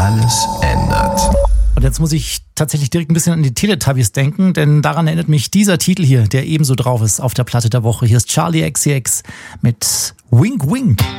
alles ändert. Und jetzt muss ich tatsächlich direkt ein bisschen an die Teletubbies denken, denn daran erinnert mich dieser Titel hier, der ebenso drauf ist auf der Platte der Woche. Hier ist Charli XCX mit Wink Wink.